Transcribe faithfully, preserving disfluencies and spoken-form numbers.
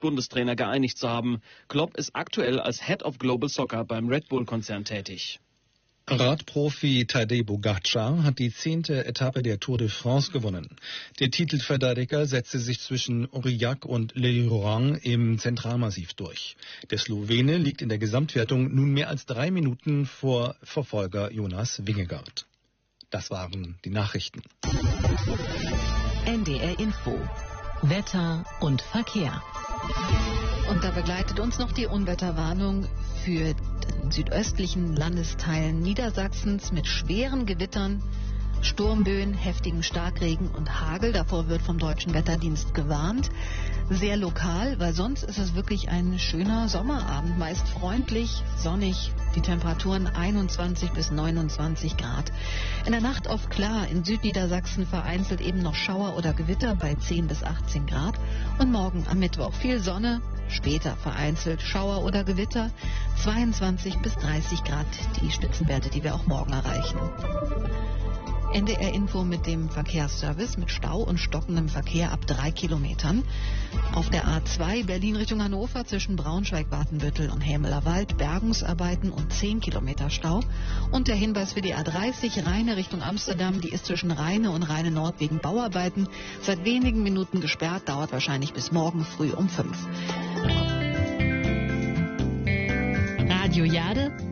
Bundestrainer geeinigt zu haben. Klopp ist aktuell als Head of Global Soccer beim Red Bull-Konzern tätig. Radprofi Tadej Pogačar hat die zehnte Etappe der Tour de France gewonnen. Der Titelverteidiger setzte sich zwischen Aurillac und Leeuwen im Zentralmassiv durch. Der Slowene liegt in der Gesamtwertung nun mehr als drei Minuten vor Verfolger Jonas Vingegaard. Das waren die Nachrichten. N D R Info. Wetter und Verkehr. Und da begleitet uns noch die Unwetterwarnung für den südöstlichen Landesteilen Niedersachsens mit schweren Gewittern, Sturmböen, heftigem Starkregen und Hagel. Davor wird vom Deutschen Wetterdienst gewarnt. Sehr lokal, weil sonst ist es wirklich ein schöner Sommerabend. Meist freundlich, sonnig, die Temperaturen einundzwanzig bis neunundzwanzig Grad. In der Nacht oft klar, in Südniedersachsen vereinzelt eben noch Schauer oder Gewitter bei zehn bis achtzehn Grad. Und morgen am Mittwoch viel Sonne, später vereinzelt Schauer oder Gewitter, zweiundzwanzig bis dreißig Grad, die Spitzenwerte, die wir auch morgen erreichen. N D R Info mit dem Verkehrsservice mit Stau und stockendem Verkehr ab drei Kilometern. Auf der A zwei Berlin Richtung Hannover zwischen Braunschweig, Watenbüttel und Hämelerwald Bergungsarbeiten und zehn Kilometer Stau. Und der Hinweis für die A dreißig Rheine Richtung Amsterdam, die ist zwischen Rheine und Rheine Nord wegen Bauarbeiten seit wenigen Minuten gesperrt, dauert wahrscheinlich bis morgen früh um fünf. Radio Jade